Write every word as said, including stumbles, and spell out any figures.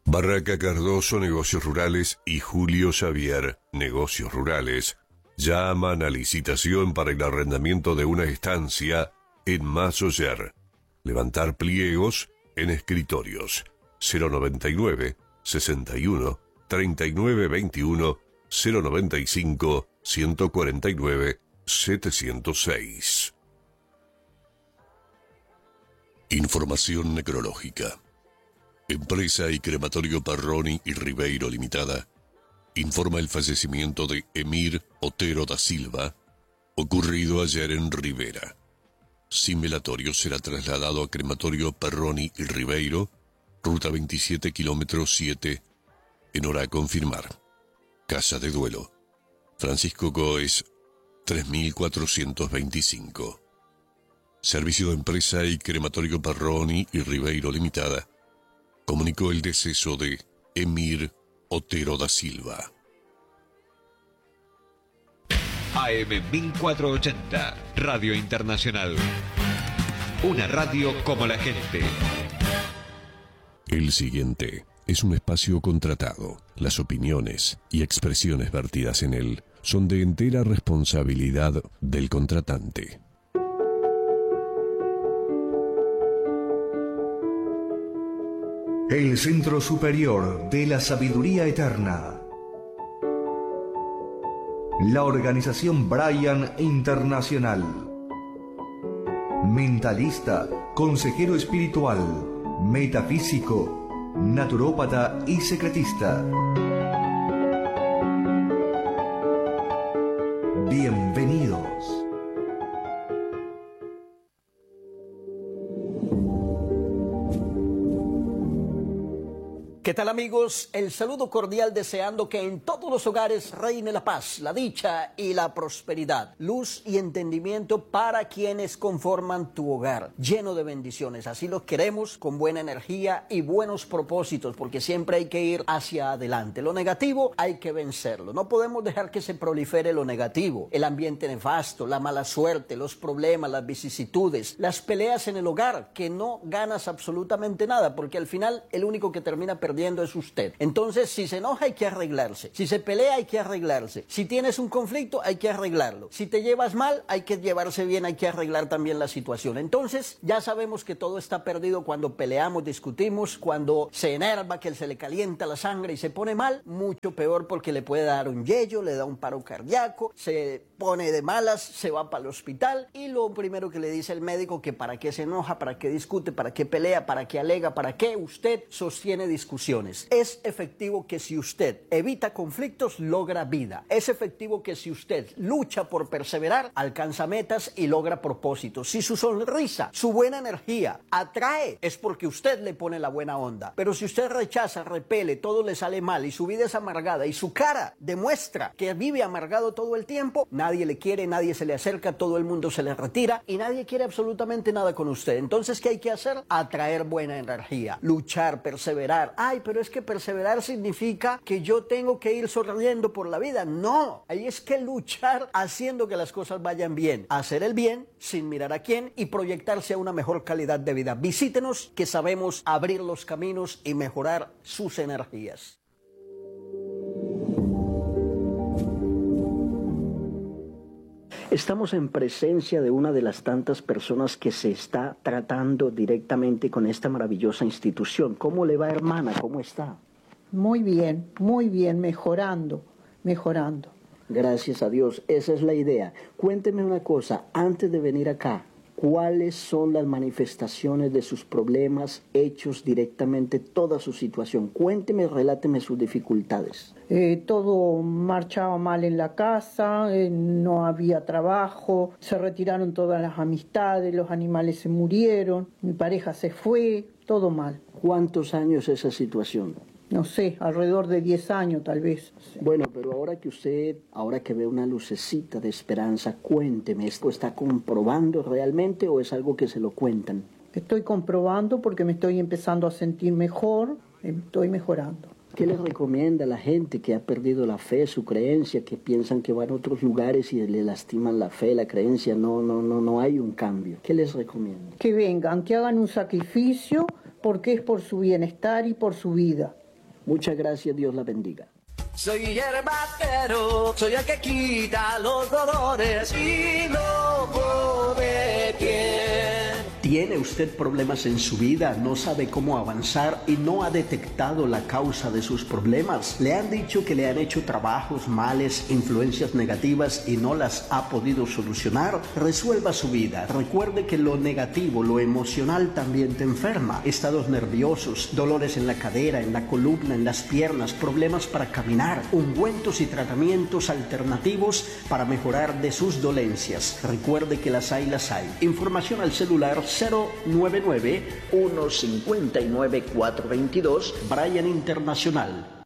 Barraca Cardoso, Negocios Rurales y Julio Xavier, Negocios Rurales, llaman a licitación para el arrendamiento de una estancia en Masoyer. Levantar pliegos en escritorios. cero noventa y nueve, sesenta y uno, treinta y nueve veintiuno, cero noventa y cinco, ciento cuarenta y nueve, setecientos seis. Información necrológica. Empresa y Crematorio Perroni y Ribeiro Limitada informa el fallecimiento de Emir Otero da Silva, ocurrido ayer en Rivera. Sin velatorio será trasladado a Crematorio Perroni y Ribeiro, ruta veintisiete, kilómetro siete, en hora a confirmar. Casa de duelo. Francisco Goes, tres mil cuatrocientos veinticinco. Servicio de Empresa y Crematorio Perroni y Ribeiro Limitada comunicó el deceso de Emir Otero da Silva. A M mil cuatrocientos ochenta, Radio Internacional. Una radio como la gente. El siguiente es un espacio contratado. Las opiniones y expresiones vertidas en él son de entera responsabilidad del contratante. El Centro Superior de la Sabiduría Eterna. La Organización Brian Internacional. Mentalista, consejero espiritual, metafísico, naturópata y secretista. Bienvenidos. ¿Qué tal, amigos? El saludo cordial, deseando que en todos los hogares reine la paz, la dicha y la prosperidad, luz y entendimiento para quienes conforman tu hogar, lleno de bendiciones. Así lo queremos, con buena energía y buenos propósitos, porque siempre hay que ir hacia adelante. Lo negativo hay que vencerlo. No podemos dejar que se prolifere lo negativo, el ambiente nefasto, la mala suerte, los problemas, las vicisitudes, las peleas en el hogar, que no ganas absolutamente nada, porque al final el único que termina perdiendo es usted. Entonces, si se enoja, hay que arreglarse. Si se pelea, hay que arreglarse. Si tienes un conflicto, hay que arreglarlo. Si te llevas mal, hay que llevarse bien, hay que arreglar también la situación. Entonces, ya sabemos que todo está perdido cuando peleamos, discutimos, cuando se enerva, que se le calienta la sangre y se pone mal, mucho peor, porque le puede dar un yello, le da un paro cardíaco, se pone de malas, se va para el hospital y lo primero que le dice el médico, que para qué se enoja, para qué discute, para qué pelea, para qué alega, para qué usted sostiene discusiones. Es efectivo que si usted evita conflictos, logra vida. Es efectivo que si usted lucha por perseverar, alcanza metas y logra propósitos. Si su sonrisa, su buena energía atrae, es porque usted le pone la buena onda. Pero si usted rechaza, repele, todo le sale mal y su vida es amargada y su cara demuestra que vive amargado todo el tiempo, nadie le quiere, nadie se le acerca, todo el mundo se le retira y nadie quiere absolutamente nada con usted. Entonces, ¿qué hay que hacer? Atraer buena energía, luchar, perseverar. Ay, pero es que perseverar significa que yo tengo que ir sonriendo por la vida. No, ahí es que luchar haciendo que las cosas vayan bien. Hacer el bien sin mirar a quién y proyectarse a una mejor calidad de vida. Visítenos, que sabemos abrir los caminos y mejorar sus energías. Estamos en presencia de una de las tantas personas que se está tratando directamente con esta maravillosa institución. ¿Cómo le va, hermana? ¿Cómo está? Muy bien, muy bien, mejorando, mejorando. Gracias a Dios, esa es la idea. Cuénteme una cosa, antes de venir acá, ¿cuáles son las manifestaciones de sus problemas hechos directamente toda su situación? Cuénteme, reláteme sus dificultades. Eh, todo marchaba mal en la casa, eh, no había trabajo, se retiraron todas las amistades, los animales se murieron, mi pareja se fue, todo mal. ¿Cuántos años esa situación? No sé, alrededor de diez años tal vez. Sí. Bueno, pero ahora que usted, ahora que ve una lucecita de esperanza, cuénteme, ¿esto está comprobando realmente o es algo que se lo cuentan? Estoy comprobando porque me estoy empezando a sentir mejor, estoy mejorando. ¿Qué les recomienda a la gente que ha perdido la fe, su creencia, que piensan que van a otros lugares y le lastiman la fe, la creencia? No, no, no, no hay un cambio. ¿Qué les recomienda? Que vengan, que hagan un sacrificio porque es por su bienestar y por su vida. Muchas gracias, Dios la bendiga. Soy hierbacero, soy el que quita los dolores y no pone pie. ¿Tiene usted problemas en su vida? ¿No sabe cómo avanzar y no ha detectado la causa de sus problemas? ¿Le han dicho que le han hecho trabajos, males, influencias negativas y no las ha podido solucionar? Resuelva su vida. Recuerde que lo negativo, lo emocional también te enferma. Estados nerviosos, dolores en la cadera, en la columna, en las piernas, problemas para caminar, ungüentos y tratamientos alternativos para mejorar de sus dolencias. Recuerde que las hay, las hay. Información al celular cero nueve nueve, uno cinco nueve, cuatro dos dos, Bryan Internacional.